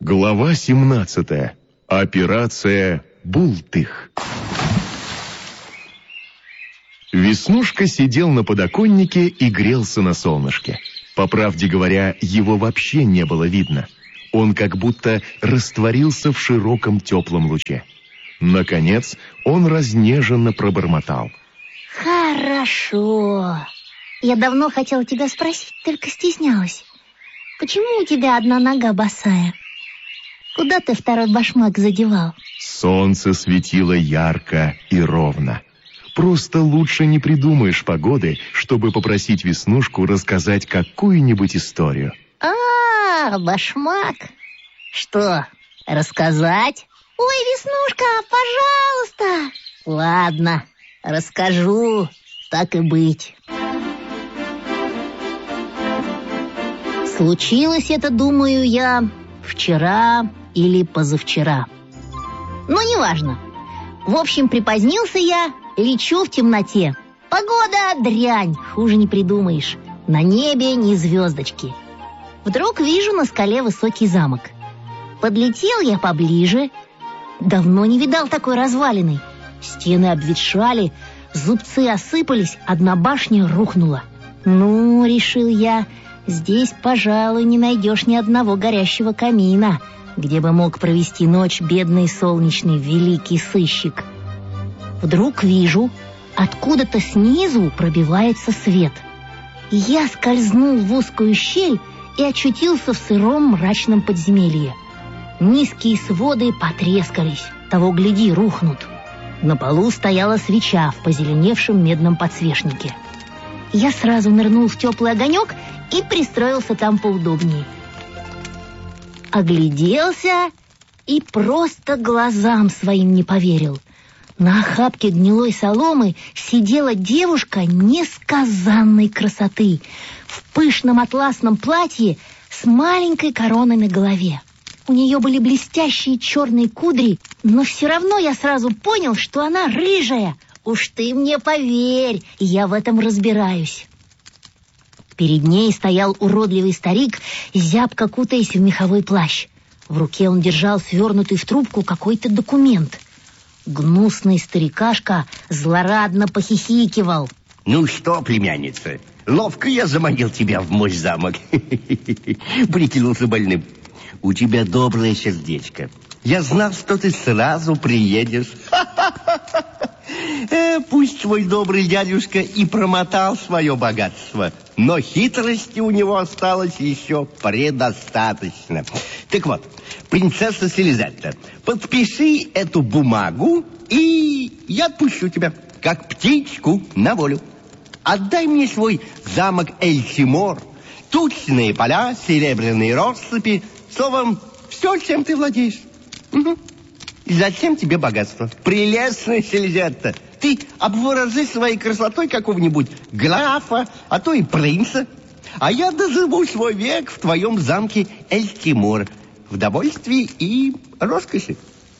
Глава 17. Операция «Бултых». Веснушка сидел на подоконнике и грелся на солнышке. По правде говоря, его вообще не было видно. Он как будто растворился в широком теплом луче. Наконец, он разнеженно пробормотал: «Хорошо. Я давно хотела тебя спросить, только стеснялась. Почему у тебя одна нога босая? Куда ты второй башмак задевал?» Солнце светило ярко и ровно. Просто лучше не придумаешь погоды, чтобы попросить Веснушку рассказать какую-нибудь историю. Башмак. Что, рассказать? Ой, Веснушка, пожалуйста. Ладно, расскажу, так и быть. Случилось это, думаю я, вчера или позавчера. Но неважно. В общем, припозднился я, лечу в темноте. Погода дрянь, хуже не придумаешь. На небе ни звездочки. Вдруг вижу на скале высокий замок. Подлетел я поближе. Давно не видал такой развалины. Стены обветшали, зубцы осыпались, одна башня рухнула. Ну, решил я, здесь, пожалуй, не найдешь ни одного горящего камина, где бы мог провести ночь бедный солнечный великий сыщик. Вдруг вижу, откуда-то снизу пробивается свет. Я скользнул в узкую щель и очутился в сыром мрачном подземелье. Низкие своды потрескались, того гляди, рухнут. На полу стояла свеча в позеленевшем медном подсвечнике. Я сразу нырнул в теплый огонек и пристроился там поудобнее. Огляделся и просто глазам своим не поверил. На охапке гнилой соломы сидела девушка несказанной красоты в пышном атласном платье с маленькой короной на голове. У нее были блестящие черные кудри, но все равно я сразу понял, что она рыжая. Уж ты мне поверь, я в этом разбираюсь. Перед ней стоял уродливый старик, зябко кутаясь в меховой плащ. В руке он держал свернутый в трубку какой-то документ. Гнусный старикашка злорадно похихикивал. Ну что, племянница, ловко я заманил тебя в мой замок. Прикинулся больным. У тебя доброе сердечко. Я знал, что ты сразу приедешь. Пусть твой добрый дядюшка и промотал свое богатство, но хитрости у него осталось еще предостаточно. Так вот, принцесса Селизетта, подпиши эту бумагу, и я отпущу тебя, как птичку, на волю. Отдай мне свой замок Эльтимор, тучные поля, серебряные россыпи, словом, все, чем ты владеешь. Угу. И зачем тебе богатство? Прелестная Селизетта, ты обворожи своей красотой какого-нибудь графа, а то и принца. А я доживу свой век в твоем замке Эльтимор в довольстве и роскоши.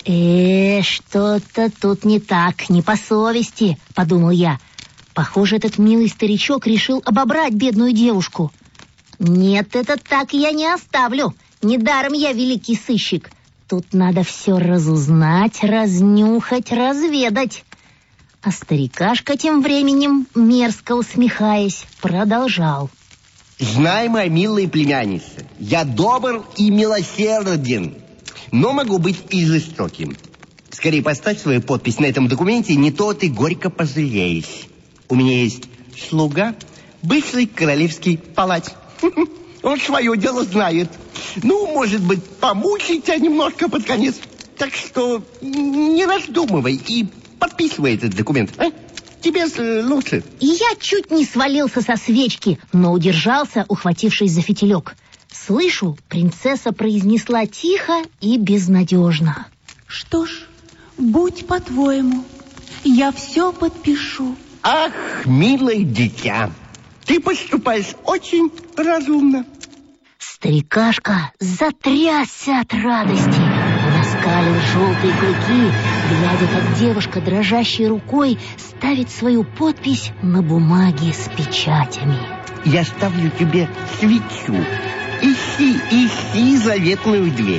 Что-то тут не так, не по совести, подумал я. Похоже, этот милый старичок решил обобрать бедную девушку. Нет, это так я не оставлю. Недаром я великий сыщик. Тут надо все разузнать, разнюхать, разведать. А старикашка тем временем, мерзко усмехаясь, продолжал. Знай, моя милая племянница, я добр и милосерден, но могу быть и жестоким. Скорее поставь свою подпись на этом документе, не то ты горько пожалеешь. У меня есть слуга, бывший королевский палач. Он свое дело знает. Ну, может быть, помучить тебя немножко под конец. Так что не раздумывай и подписывай этот документ. А? Тебе лучше. И я чуть не свалился со свечки, но удержался, ухватившись за фитилек. Слышу, принцесса произнесла тихо и безнадежно. Что ж, будь по-твоему, я все подпишу. Ах, милое дитя, ты поступаешь очень разумно. Старикашка затрясся от радости. Он оскалил желтые клыки, глядя, как девушка дрожащей рукой ставит свою подпись на бумаге с печатями. Я ставлю тебе свечу. Ищи заветную дверь.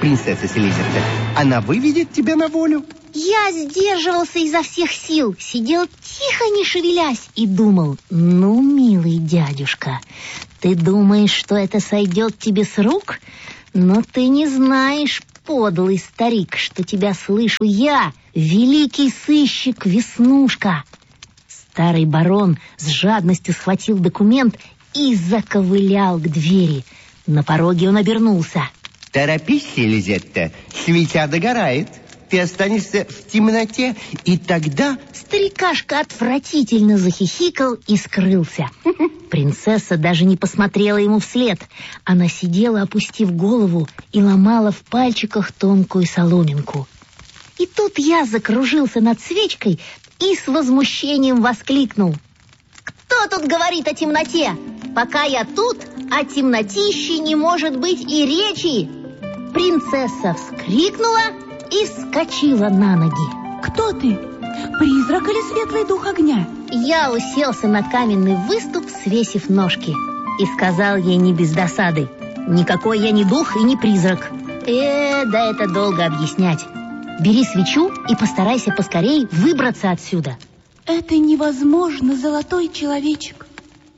принцесса Селезетта. Она выведет тебя на волю. Я сдерживался изо всех сил, сидел тихо, не шевелясь, и думал: ну, милый дядюшка, ты думаешь, что это сойдет тебе с рук? Но ты не знаешь, подлый старик, что тебя слышу я, великий сыщик Веснушка. Старый барон с жадностью схватил документ и заковылял к двери. На пороге он обернулся. Торопись, Селезетта, свеча догорает. Ты останешься в темноте, и тогда... Старикашка отвратительно захихикал и скрылся. Принцесса даже не посмотрела ему вслед. Она сидела, опустив голову, и ломала в пальчиках тонкую соломинку. И тут я закружился над свечкой и с возмущением воскликнул: кто тут говорит о темноте? Пока я тут, о темнотище не может быть и речи. Принцесса вскрикнула и вскочила на ноги. Кто ты? Призрак или светлый дух огня? Я уселся на каменный выступ, свесив ножки, и сказал ей не без досады: никакой я не дух и не призрак. Да это долго объяснять. Бери свечу и постарайся поскорей выбраться отсюда. Это невозможно, золотой человечек.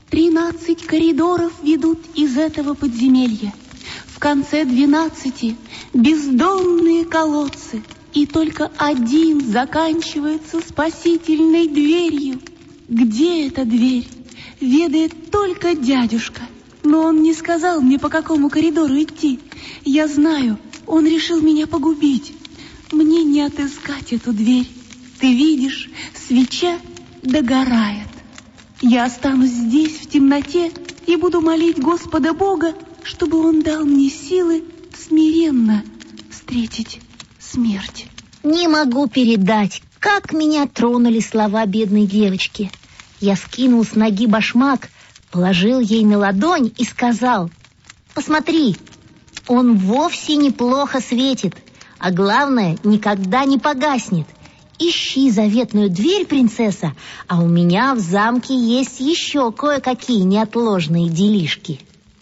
13 коридоров ведут из этого подземелья. В конце 12 бездонные колодцы, и только один заканчивается спасительной дверью. Где эта дверь, ведает только дядюшка. Но он не сказал мне, по какому коридору идти. Я знаю, он решил меня погубить. Мне не отыскать эту дверь. Ты видишь, свеча догорает. Я останусь здесь в темноте и буду молить Господа Бога, чтобы он дал мне силы смиренно встретить смерть. Не могу передать, как меня тронули слова бедной девочки. Я скинул с ноги башмак, положил ей на ладонь и сказал: посмотри, он вовсе неплохо светит, а главное, никогда не погаснет. Ищи заветную дверь, принцесса, а у меня в замке есть еще кое-какие неотложные делишки.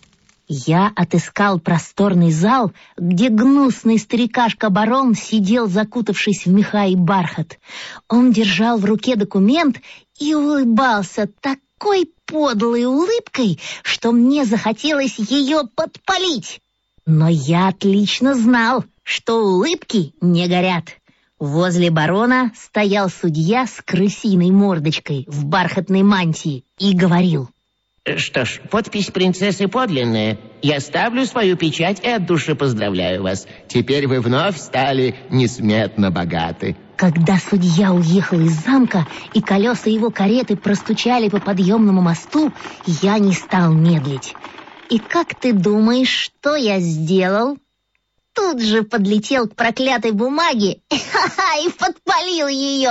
Я отыскал просторный зал, где гнусный старикашка-барон сидел, закутавшись в меха и бархат. Он держал в руке документ и улыбался такой подлой улыбкой, что мне захотелось ее подпалить. Но я отлично знал, что улыбки не горят. Возле барона стоял судья с крысиной мордочкой в бархатной мантии и говорил: что ж, подпись принцессы подлинная. Я ставлю свою печать и от души поздравляю вас. Теперь вы вновь стали несметно богаты. Когда судья уехал из замка и колеса его кареты простучали по подъемному мосту, я не стал медлить. И как ты думаешь, что я сделал? Тут же подлетел к проклятой бумаге и подпалил ее.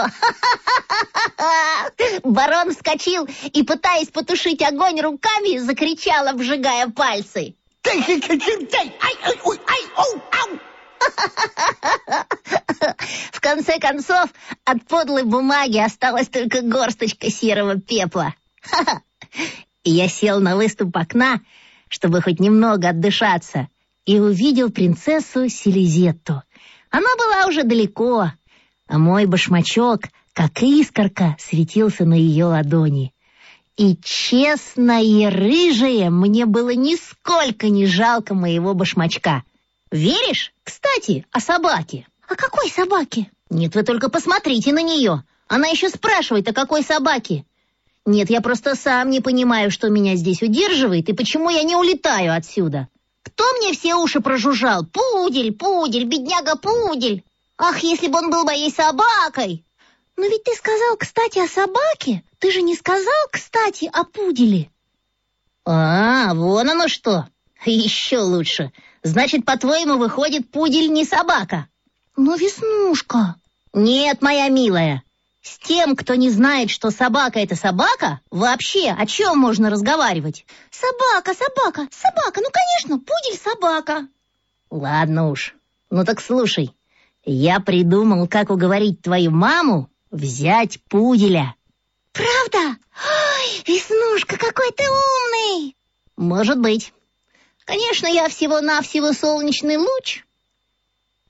Барон вскочил и, пытаясь потушить огонь руками, закричал, обжигая пальцы: в конце концов, от подлой бумаги осталась только горсточка серого пепла. И я сел на выступ окна, чтобы хоть немного отдышаться, и увидел принцессу Селезетту. Она была уже далеко, а мой башмачок, как искорка, светился на ее ладони. И, честно и рыжее, мне было нисколько не жалко моего башмачка. Веришь? Кстати, о собаке. О какой собаке? Нет, вы только посмотрите на нее. Она еще спрашивает, о какой собаке. Нет, я просто сам не понимаю, что меня здесь удерживает и почему я не улетаю отсюда. Кто мне все уши прожужжал? Пудель, пудель, бедняга пудель. Ах, если бы он был моей собакой. Но ведь ты сказал, кстати, о собаке. Ты же не сказал, кстати, о пуделе. Вон оно что. Еще лучше. Значит, по-твоему, выходит, пудель не собака? Но, Веснушка... Нет, моя милая. С тем, кто не знает, что собака — это собака, вообще о чем можно разговаривать? Собака, собака, собака, ну, конечно, пудель — собака. Ладно уж, ну так слушай, я придумал, как уговорить твою маму взять пуделя. Правда? Ой, Веснушка, какой ты умный! Может быть. Конечно, я всего-навсего солнечный луч,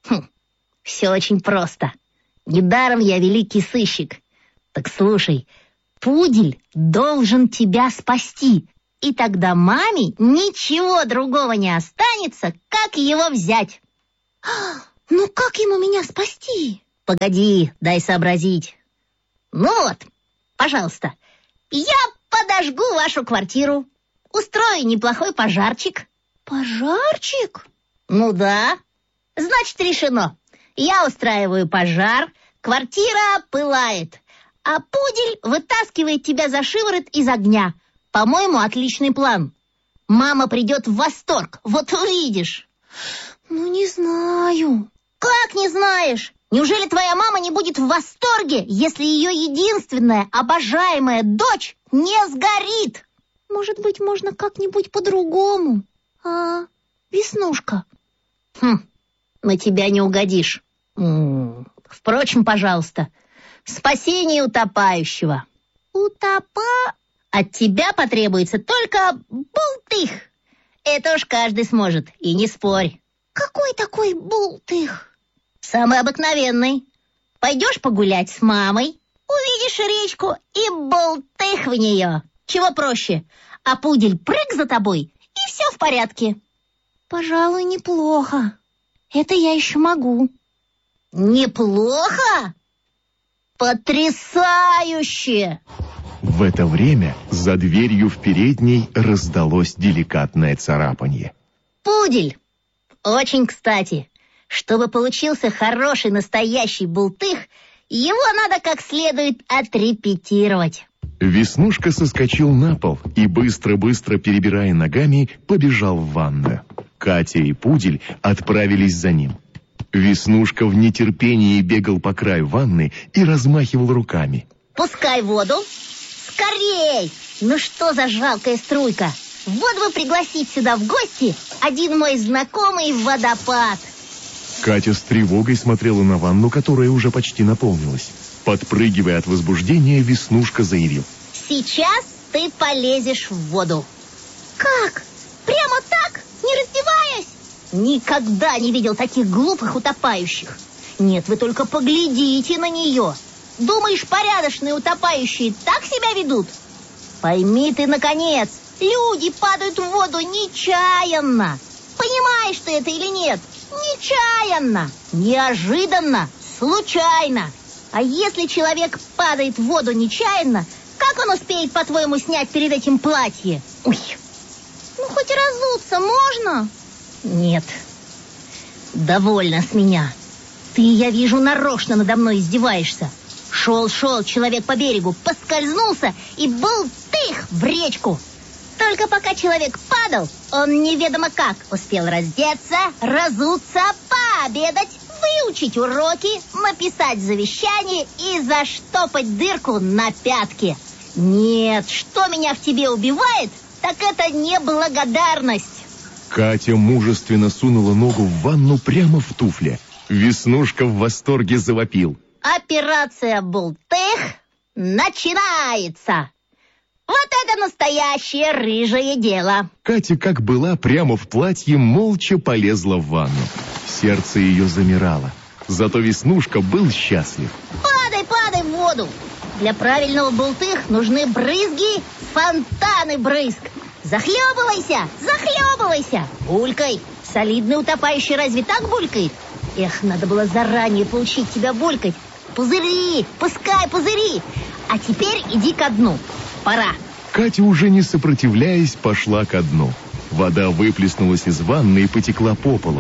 Все очень просто. Недаром я великий сыщик. Так слушай, пудель должен тебя спасти, и тогда маме ничего другого не останется, как его взять. Ну как ему меня спасти? Погоди, дай сообразить. Ну вот, пожалуйста, я подожгу вашу квартиру, устрою неплохой пожарчик. Пожарчик? Ну да, значит решено. Я устраиваю пожар, квартира пылает, а пудель вытаскивает тебя за шиворот из огня. По-моему, отличный план. Мама придет в восторг, вот увидишь. Ну не знаю. Как не знаешь? Неужели твоя мама не будет в восторге, если ее единственная обожаемая дочь не сгорит? Может быть, можно как-нибудь по-другому? Веснушка? На тебя не угодишь. Впрочем, пожалуйста, спасение утопающего. От тебя потребуется только бултых. Это уж каждый сможет, и не спорь. Какой такой бултых? Самый обыкновенный. Пойдешь погулять с мамой, увидишь речку и бултых в нее. Чего проще? А пудель прыг за тобой, и все в порядке. Пожалуй, неплохо. Это я еще могу. Неплохо? Потрясающе! В это время за дверью в передней раздалось деликатное царапанье. Пудель! Очень кстати. Чтобы получился хороший настоящий бултых, его надо как следует отрепетировать. Веснушка соскочил на пол и, быстро-быстро перебирая ногами, побежал в ванную. Катя и пудель отправились за ним. Веснушка в нетерпении бегал по краю ванны и размахивал руками. Пускай воду. Скорей! Ну что за жалкая струйка? Вот бы пригласить сюда в гости один мой знакомый водопад. Катя с тревогой смотрела на ванну, которая уже почти наполнилась. Подпрыгивая от возбуждения, Веснушка заявил: сейчас ты полезешь в воду. Как? Прямо так? Не раздеваясь? Никогда не видел таких глупых утопающих. Нет, вы только поглядите на нее. Думаешь, порядочные утопающие так себя ведут? Пойми ты, наконец, люди падают в воду нечаянно. Понимаешь ты это или нет? Нечаянно, неожиданно, случайно. А если человек падает в воду нечаянно, как он успеет, по-твоему, снять перед этим платье? Ой. Ну, хоть разуться можно? Нет. Довольно с меня. Ты, я вижу, нарочно надо мной издеваешься. Шел человек по берегу, поскользнулся и бултых в речку. Только пока человек падал, он неведомо как успел раздеться, разуться, пообедать, выучить уроки, написать завещание и заштопать дырку на пятке. Нет, что меня в тебе убивает, так это неблагодарность. Катя мужественно сунула ногу в ванну прямо в туфле. Веснушка в восторге завопил: операция бултых начинается! Вот это настоящее рыжее дело. Катя, как была, прямо в платье молча полезла в ванну. Сердце ее замирало. Зато Веснушка был счастлив. Падай в воду. Для правильного бултых нужны брызги, фонтаны брызг. Захлебывайся. Булькай. Солидный утопающий разве так булькает? Эх, надо было заранее поучить тебя булькать. Пузыри, пускай пузыри. А теперь иди ко дну. Пора. Катя, уже не сопротивляясь, пошла ко дну. Вода выплеснулась из ванны и потекла по полу.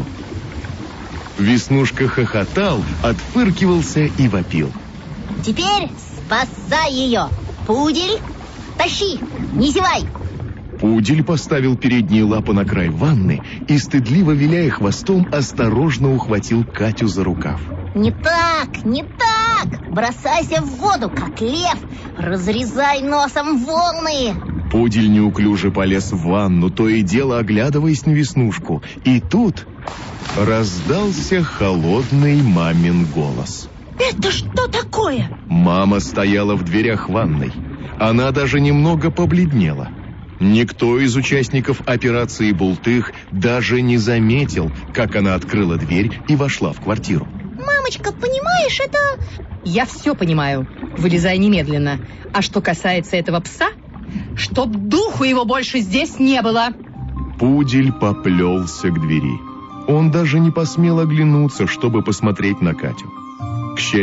Веснушка хохотал, отфыркивался и вопил: теперь спасай ее. Пудель, тащи, не зевай. Пудель поставил передние лапы на край ванны и, стыдливо виляя хвостом, осторожно ухватил Катю за рукав. Не так. Бросайся в воду, как лев. Разрезай носом волны. Пудель неуклюже полез в ванну, то и дело оглядываясь на Веснушку. И тут раздался холодный мамин голос. Это что такое? Мама стояла в дверях ванной. Она даже немного побледнела. Никто из участников операции «Бултых» даже не заметил, как она открыла дверь и вошла в квартиру. Мамочка, понимаешь, это... Я все понимаю. Вылезай немедленно. А что касается этого пса, чтоб духу его больше здесь не было. Пудель поплелся к двери. Он даже не посмел оглянуться, чтобы посмотреть на Катю. К счастью,